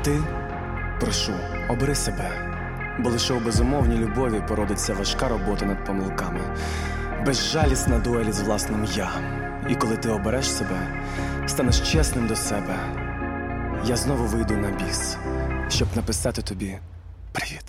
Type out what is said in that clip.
ти, прошу, обери себе, бо лише у безумовній любові породиться важка робота над помилками, безжалісна дуель із власним «я». І коли ти обереш себе, станеш чесним до себе, я знову вийду на біс, щоб написати тобі привіт.